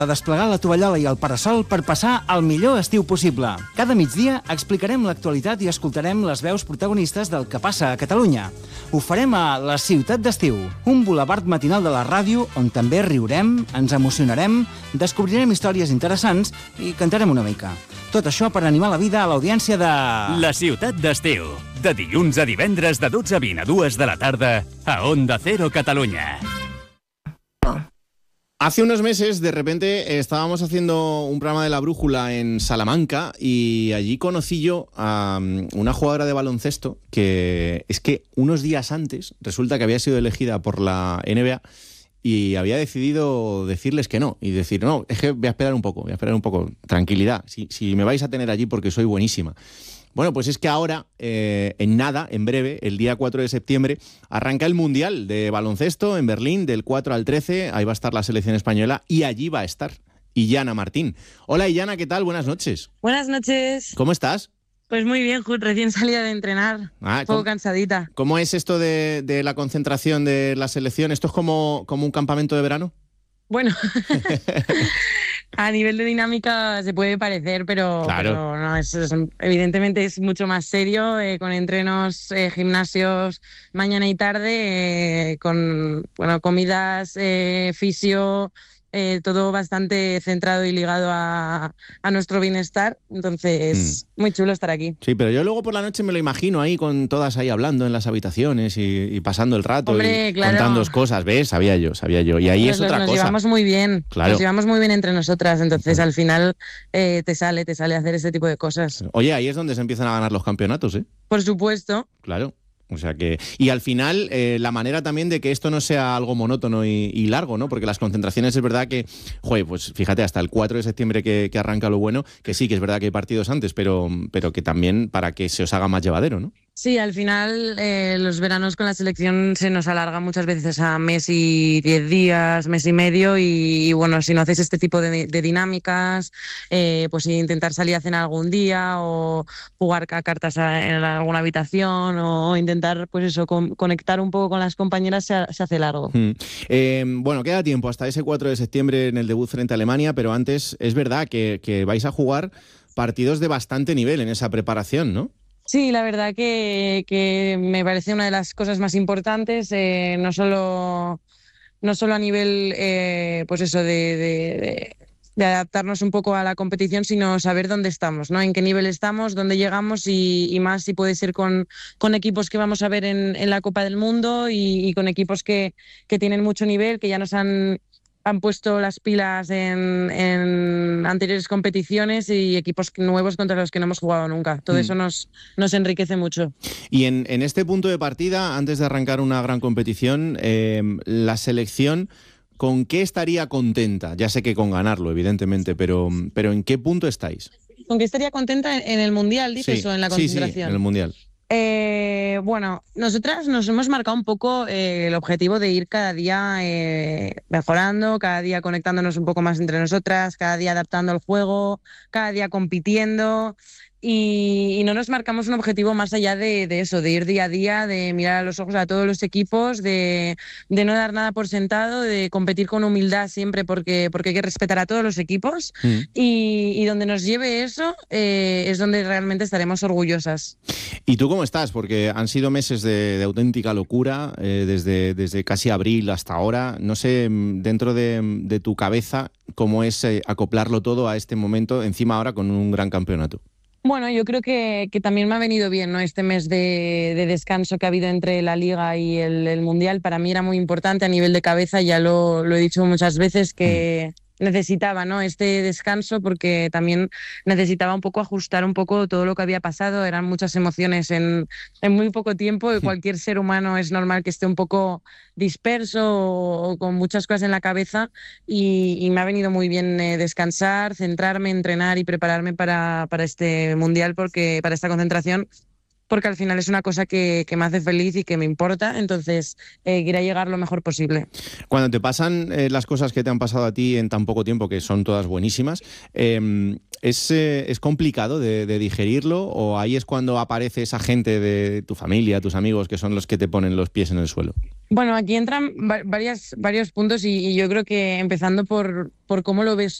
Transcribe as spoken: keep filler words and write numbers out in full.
A desplegar la tovallola i el parasol per passar el millor estiu possible. Cada migdia explicarem l'actualitat i escoltarem les veus protagonistes del que passa a Catalunya. Ho farem a La Ciutat d'Estiu, un bulevard matinal de la ràdio on també riurem, ens emocionarem, descobrirem històries interessants i cantarem una mica. Tot això per animar la vida a l'audiència de... La Ciutat d'Estiu, de dilluns a divendres de dotze a vint a dues de la tarda a Onda Cero Catalunya. Hace unos meses, de repente, estábamos haciendo un programa de La Brújula en Salamanca y allí conocí yo a una jugadora de baloncesto que es que unos días antes resulta que había sido elegida por la N B A y había decidido decirles que no y decir, no, es que voy a esperar un poco, voy a esperar un poco, tranquilidad, si, si me vais a tener allí porque soy buenísima. Bueno, pues es que ahora, eh, en nada, en breve, el día cuatro de septiembre, arranca el Mundial de Baloncesto en Berlín, del cuatro al trece. Ahí va a estar la selección española y allí va a estar Illana Martín. Hola, Illana, ¿qué tal? Buenas noches. Buenas noches. ¿Cómo estás? Pues muy bien, Jud, recién salida de entrenar, Ah, un poco ¿cómo, cansadita. ¿Cómo es esto de, de la concentración de la selección? ¿Esto es como, como un campamento de verano? Bueno, a nivel de dinámica se puede parecer, pero, Claro. pero no, es, es- evidentemente es mucho más serio, eh, con entrenos, eh, gimnasios mañana y tarde, eh, con bueno, comidas, eh, fisio, eh, todo bastante centrado y ligado a, a nuestro bienestar. Entonces, muy chulo estar aquí. Sí, pero yo luego por la noche me lo imagino ahí con todas ahí hablando en las habitaciones y, y pasando el rato Hombre, y claro. contando cosas, ¿ves? Sabía yo, sabía yo. Y ahí Nos, es otra nos cosa. llevamos muy bien, Claro. nos llevamos muy bien entre nosotras, entonces al final eh, te sale, te sale hacer este tipo de cosas. Oye, ahí es donde se empiezan a ganar los campeonatos, ¿eh? Por supuesto, Claro. O sea que. Y al final, eh, la manera también de que esto no sea algo monótono y, y largo, ¿no? Porque las concentraciones es verdad que, joder, pues fíjate, hasta el cuatro de septiembre que, que arranca lo bueno, que sí, que es verdad que hay partidos antes, pero, pero que también para que se os haga más llevadero, ¿no? sí, al final eh, los veranos con la selección se nos alargan muchas veces a mes y diez días, mes y medio, y, y bueno, si no hacéis este tipo de, de dinámicas, eh, pues intentar salir a cenar algún día o jugar a cartas a- en alguna habitación o intentar, pues eso, con- conectar un poco con las compañeras se, ha- se hace largo. Mm. Eh, bueno, queda tiempo hasta ese cuatro de septiembre en el debut frente a Alemania, pero antes es verdad que, que vais a jugar partidos de bastante nivel en esa preparación, ¿no? Sí, la verdad que, que me parece una de las cosas más importantes, eh, no solo, no solo a nivel, eh, pues eso, de, de- de- de adaptarnos un poco a la competición, sino saber dónde estamos, ¿no? En qué nivel estamos, dónde llegamos y, y más si puede ser con, con equipos que vamos a ver en, en la Copa del Mundo y, y con equipos que, que tienen mucho nivel, que ya nos han han puesto las pilas en, en anteriores competiciones y equipos nuevos contra los que no hemos jugado nunca. Todo Mm. eso nos, nos enriquece mucho. Y en, en este punto de partida, antes de arrancar una gran competición, eh, la selección, ¿con qué estaría contenta? Ya sé que con ganarlo, evidentemente, pero, pero ¿en qué punto estáis? ¿Con qué estaría contenta en, en el Mundial, dices, Sí, o en la sí, sí, concentración? en el Mundial. Eh, bueno, nosotras nos hemos marcado un poco eh, el objetivo de ir cada día eh, mejorando, cada día conectándonos un poco más entre nosotras, cada día adaptando el juego, cada día compitiendo. Y, y no nos marcamos un objetivo más allá de, de eso, de ir día a día, de mirar a los ojos a todos los equipos, de, de no dar nada por sentado, de competir con humildad siempre porque, porque hay que respetar a todos los equipos. Mm. Y, y donde nos lleve eso eh, es donde realmente estaremos orgullosas. ¿Y tú cómo estás? Porque han sido meses de, de auténtica locura, eh, desde, desde casi abril hasta ahora. No sé, mm, dentro de, de tu cabeza, cómo es eh, acoplarlo todo a este momento, encima ahora con un gran campeonato. Bueno, yo creo que, que también me ha venido bien, ¿no? Este mes de, de descanso que ha habido entre la Liga y el, el Mundial. Para mí era muy importante a nivel de cabeza, ya lo, lo he dicho muchas veces, que necesitaba, ¿no? Este descanso porque también necesitaba un poco ajustar un poco todo lo que había pasado. Eran muchas emociones en, en muy poco tiempo y cualquier ser humano es normal que esté un poco disperso o, o con muchas cosas en la cabeza y, y me ha venido muy bien eh, descansar, centrarme, entrenar y prepararme para, para este Mundial, porque para esta concentración, porque al final es una cosa que, que me hace feliz y que me importa, entonces eh, quiero llegar lo mejor posible. Cuando te pasan eh, las cosas que te han pasado a ti en tan poco tiempo, que son todas buenísimas, eh, ¿es, eh, ¿es complicado de, de digerirlo o ahí es cuando aparece esa gente de tu familia, tus amigos, que son los que te ponen los pies en el suelo? Bueno, aquí entran va- varias, varios puntos y, y yo creo que empezando por, por cómo lo ves